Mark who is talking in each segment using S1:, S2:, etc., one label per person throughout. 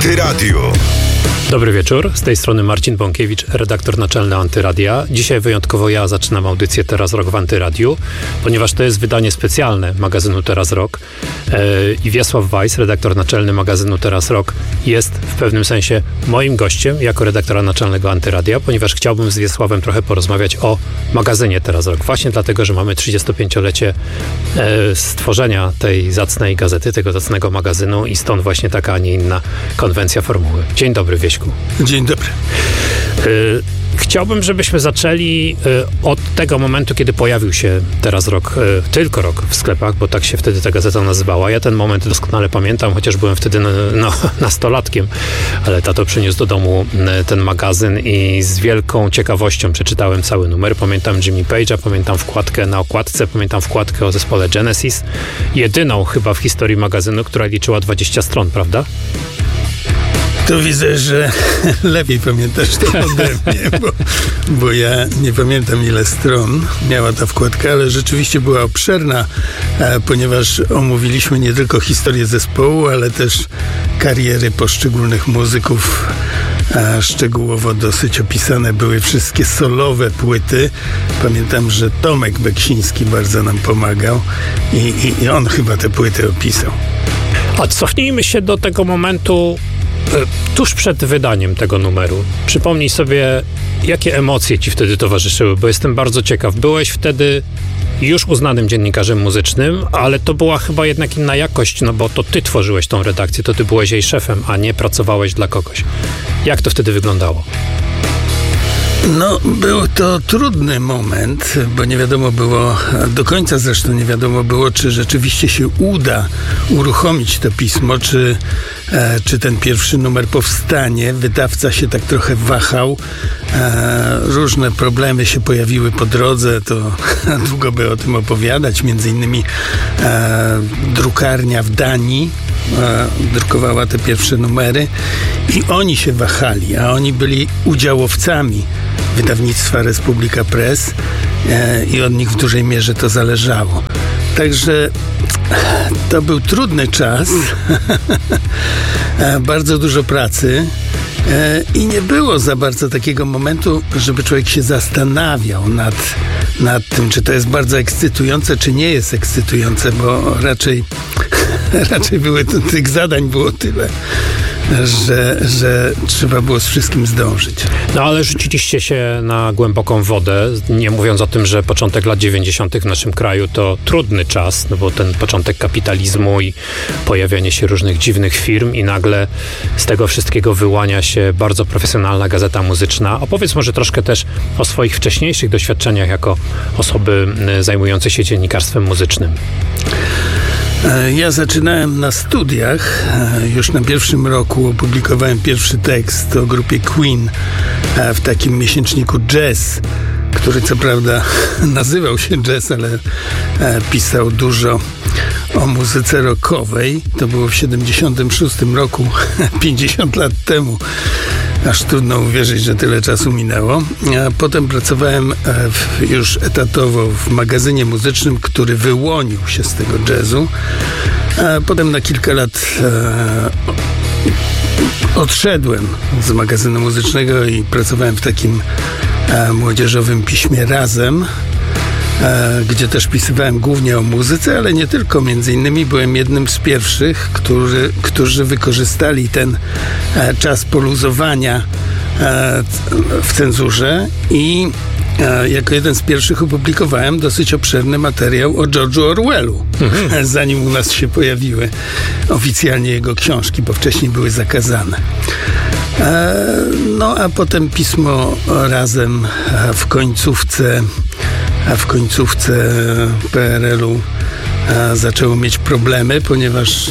S1: Antyradio.
S2: Dobry wieczór, z tej strony Marcin Bąkiewicz, redaktor naczelny Antyradia. Dzisiaj wyjątkowo ja zaczynam audycję Teraz Rok w Antyradiu, ponieważ to jest wydanie specjalne magazynu Teraz Rok i Wiesław Weiss, redaktor naczelny magazynu Teraz Rok, jest w pewnym sensie moim gościem jako redaktora naczelnego Antyradia, ponieważ chciałbym z Wiesławem trochę porozmawiać o magazynie Teraz Rok. Właśnie dlatego, że mamy 35-lecie stworzenia tej zacnej gazety, tego zacnego magazynu i stąd właśnie taka, a nie inna konwencja formuły. Dzień dobry, Wieśku.
S3: Dzień dobry.
S2: Chciałbym, żebyśmy zaczęli od tego momentu, kiedy pojawił się Teraz Rok, tylko Rok w sklepach, bo tak się wtedy ta gazeta nazywała. Ja ten moment doskonale pamiętam, chociaż byłem wtedy nastolatkiem, ale tato przyniósł do domu ten magazyn i z wielką ciekawością przeczytałem cały numer. Pamiętam Jimmy Page'a, pamiętam wkładkę na okładce, pamiętam wkładkę o zespole Genesis. Jedyną chyba w historii magazynu, która liczyła 20 stron, prawda?
S3: To widzę, że lepiej pamiętasz to ode mnie, bo ja nie pamiętam, ile stron miała ta wkładka, ale rzeczywiście była obszerna, ponieważ omówiliśmy nie tylko historię zespołu, ale też kariery poszczególnych muzyków. Szczegółowo dosyć opisane były wszystkie solowe płyty. Pamiętam, że Tomek Beksiński bardzo nam pomagał i on chyba te płyty opisał.
S2: A cofnijmy się do tego momentu tuż przed wydaniem tego numeru. Przypomnij sobie, jakie emocje ci wtedy towarzyszyły, bo jestem bardzo ciekaw. Byłeś wtedy już uznanym dziennikarzem muzycznym, ale to była chyba jednak inna jakość, no bo to ty tworzyłeś tą redakcję, to ty byłeś jej szefem, a nie pracowałeś dla kogoś. Jak to wtedy wyglądało?
S3: No, był to trudny moment, bo nie wiadomo było, do końca zresztą nie wiadomo było, czy rzeczywiście się uda uruchomić to pismo, czy ten pierwszy numer powstanie. Wydawca się tak trochę wahał. Różne problemy się pojawiły po drodze, to długo by o tym opowiadać. Między innymi drukarnia w Danii drukowała te pierwsze numery i oni się wahali, a oni byli udziałowcami wydawnictwa Republika Press i od nich w dużej mierze to zależało. Także to był trudny czas, bardzo dużo pracy i nie było za bardzo takiego momentu, żeby człowiek się zastanawiał nad tym, czy to jest bardzo ekscytujące, czy nie jest ekscytujące, bo raczej tych zadań było tyle, że trzeba było z wszystkim zdążyć.
S2: No ale rzuciliście się na głęboką wodę, nie mówiąc o tym, że początek lat 90. w naszym kraju to trudny czas, no bo ten początek kapitalizmu i pojawianie się różnych dziwnych firm i nagle z tego wszystkiego wyłania się bardzo profesjonalna gazeta muzyczna. Opowiedz może troszkę też o swoich wcześniejszych doświadczeniach jako osoby zajmującej się dziennikarstwem muzycznym.
S3: Ja zaczynałem na studiach. Już na pierwszym roku opublikowałem pierwszy tekst o grupie Queen w takim miesięczniku Jazz, który co prawda nazywał się Jazz, ale pisał dużo o muzyce rockowej. To było w 76 roku, 50 lat temu. Aż trudno uwierzyć, że tyle czasu minęło. A potem pracowałem już etatowo w magazynie muzycznym, który wyłonił się z tego jazzu. A potem na kilka lat odszedłem z magazynu muzycznego i pracowałem w takim młodzieżowym piśmie Razem, gdzie też pisywałem głównie o muzyce, ale nie tylko. Między innymi byłem jednym z pierwszych, którzy wykorzystali ten czas poluzowania w cenzurze i jako jeden z pierwszych opublikowałem dosyć obszerny materiał o George'u Orwellu, zanim u nas się pojawiły oficjalnie jego książki, bo wcześniej były zakazane. No a potem pismo Razem w końcówce PRL-u zaczęło mieć problemy, ponieważ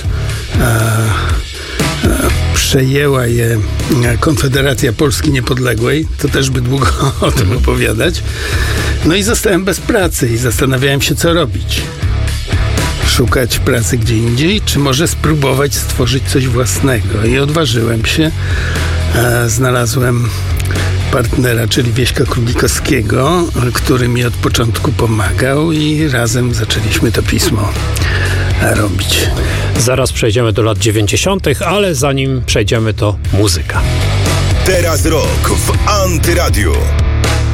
S3: przejęła je Konfederacja Polski Niepodległej. To też by długo o tym opowiadać. No i zostałem bez pracy i zastanawiałem się, co robić. Szukać pracy gdzie indziej, czy może spróbować stworzyć coś własnego. I odważyłem się. Znalazłem partnera, czyli Wieśka Kruglikowskiego, który mi od początku pomagał i razem zaczęliśmy to pismo robić.
S2: Zaraz przejdziemy do lat 90., ale zanim przejdziemy, to muzyka.
S1: Teraz rok w Antyradiu.